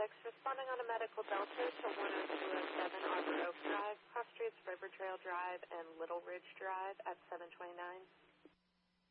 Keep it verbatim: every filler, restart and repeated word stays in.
six, responding on a medical Delta to one oh two oh seven Arbor Oak Drive, cross streets River Trail Drive and Little Ridge Drive at seven twenty-nine.